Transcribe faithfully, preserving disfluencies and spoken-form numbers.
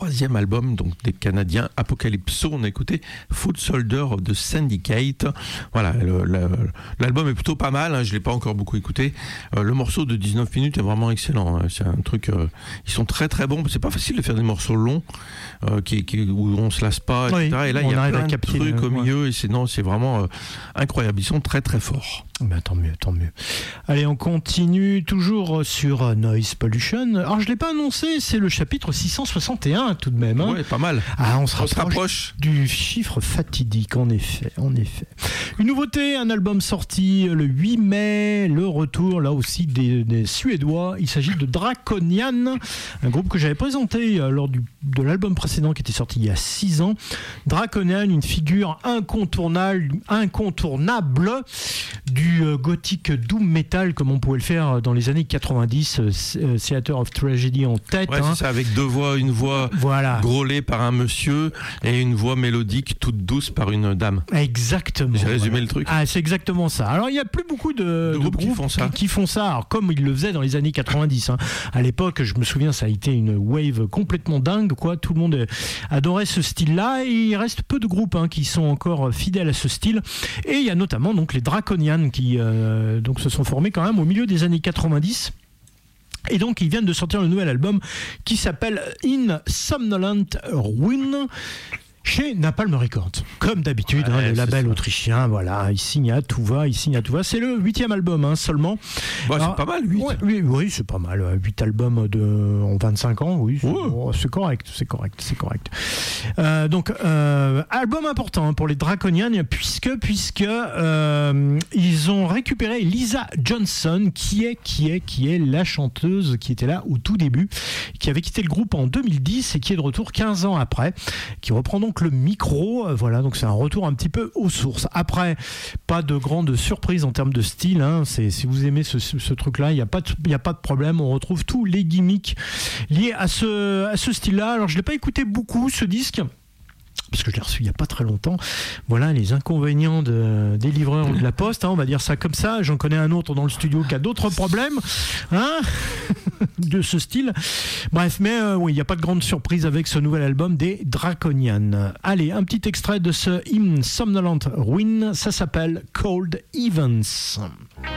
troisième album donc des Canadiens Apocalypso. On a écouté Foot Soldier of the Syndicate. Voilà, le, le, l'album est plutôt pas mal, hein, je l'ai pas encore beaucoup écouté. Euh, le morceau de dix-neuf minutes est vraiment excellent, hein. C'est un truc, euh, ils sont très très bons. C'est pas facile de faire des morceaux longs euh, qui, qui, où on se lasse pas, et cetera. Oui, et là il y a plein de trucs le, au milieu, ouais. Et c'est non, c'est vraiment euh, incroyable. Ils sont très très forts. Ben, tant mieux, tant mieux. Allez, on continue toujours sur Noise Pollution. Alors, je ne l'ai pas annoncé, c'est le chapitre six cent soixante et un tout de même. Hein. Ouais, pas mal. Ah, on se on rapproche, se rapproche du chiffre fatidique, en effet, en effet. Une nouveauté, un album sorti le huit mai, le retour là aussi des, des Suédois. Il s'agit de Draconian, un groupe que j'avais présenté lors du, de l'album précédent qui était sorti il y a six ans. Draconian, une figure incontournable, incontournable du gothique doom metal comme on pouvait le faire dans les années quatre-vingt-dix, euh, Theater of Tragedy en tête. Ouais, hein. C'est ça, avec deux voix, une voix voilà. grôlée par un monsieur et une voix mélodique toute douce par une dame. Exactement. J'ai résumé voilà. le truc. Ah, c'est exactement ça. Alors il n'y a plus beaucoup de, de, de groupes, groupes qui font ça. Qui, qui font ça, alors, comme ils le faisaient dans les années quatre-vingt-dix. Hein. À l'époque, je me souviens, ça a été une wave complètement dingue, quoi. Tout le monde adorait ce style-là et il reste peu de groupes hein, qui sont encore fidèles à ce style. Et il y a notamment donc les Draconian qui euh, donc se sont formés quand même au milieu des années quatre-vingt-dix. Et donc ils viennent de sortir le nouvel album qui s'appelle In Somnolent Ruin chez Napalm Records. Comme d'habitude, ouais, hein, le label ça. autrichien, voilà, il signe à tout va, il signe à tout va. C'est le huitième album hein, seulement. Bah, Alors, c'est pas mal, huit. Ouais, oui, oui, c'est pas mal. huit albums de, en vingt-cinq ans, oui. C'est, ouais. oh, c'est correct, c'est correct, c'est correct. Euh, donc, euh, album important hein, pour les Draconian, puisque, puisque euh, ils ont récupéré Lisa Johnson, qui est, qui est, qui est la chanteuse qui était là au tout début, qui avait quitté le groupe en deux mille dix et qui est de retour quinze ans après, qui reprend donc le micro, voilà, donc c'est un retour un petit peu aux sources. Après, pas de grande surprise en termes de style, hein. C'est, si vous aimez ce, ce, ce truc-là, il n'y a pas de, il n'y a pas de problème, on retrouve tous les gimmicks liés à ce, à ce style-là. Alors je ne l'ai pas écouté beaucoup, ce disque, parce que je l'ai reçu il n'y a pas très longtemps. Voilà les inconvénients de, des livreurs de la poste, hein, on va dire ça comme ça. J'en connais un autre dans le studio qui a d'autres problèmes hein, de ce style. Bref, mais euh, oui, il n'y a pas de grande surprise avec ce nouvel album des Draconian. Allez, un petit extrait de ce In Somnolent Ruin, ça s'appelle Cold Events.